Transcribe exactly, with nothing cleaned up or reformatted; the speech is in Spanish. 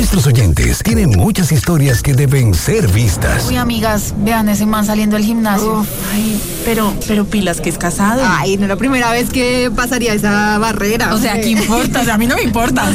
Nuestros oyentes tienen muchas historias que deben ser vistas. Uy, amigas, vean ese man saliendo del gimnasio. Uf, ay, pero, pero pilas que es casado. Ay, no es la primera vez que pasaría esa barrera. O sea, ¿qué importa? O sea, a mí no me importa.